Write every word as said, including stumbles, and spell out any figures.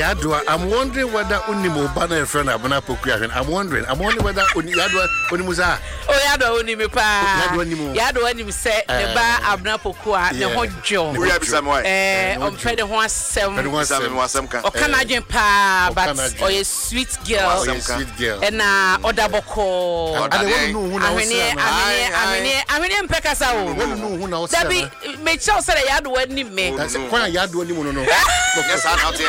Yadwa, I'm wondering whether Unimo Banner friend Abana Pokuya. I'm wondering, I'm wondering whether Yadwa Unimuza. Oh, Yadwa Unimipa. Yadwa Unim said, the bar Abna Pokua, the hot John. We have some way. Eh, on Freddy was some, or Canadian pa, but or a sweet girl, sweet girl, and uh, Odaboko. I don't know who knows. I mean, I mean, Pekasa. Who knows? That be made sure that Yadwa Nime. That's why Yadwa Nimono. Yes, I'm out here.